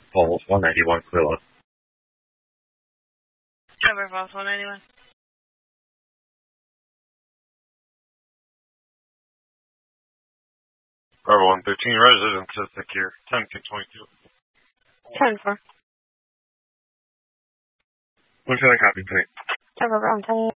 Falls 191, clear load. Trevor Falls 191. Bravo 113, residence is secure. 10-22. 10-4. What's the copy, please? Trevor Brown 10.